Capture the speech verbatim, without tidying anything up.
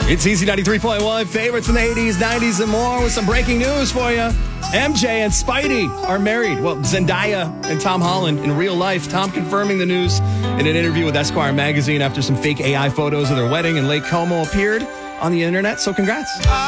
It's Easy ninety-three point one, favorites from the eighties, nineties, and more with some breaking news for you. M J and Spidey are married. Well, Zendaya and Tom Holland in real life. Tom confirming the news in an interview with Esquire magazine after some fake A I photos of their wedding in Lake Como appeared on the internet. So congrats.